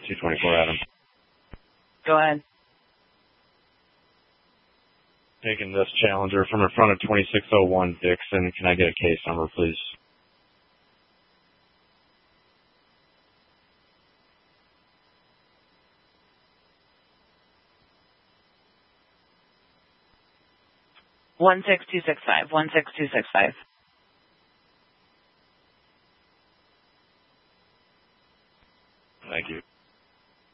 224 Adam. Go ahead. Taking this Challenger from in front of 2601 Dixon. Can I get a case number, please? One 16265. 16265. Thank you.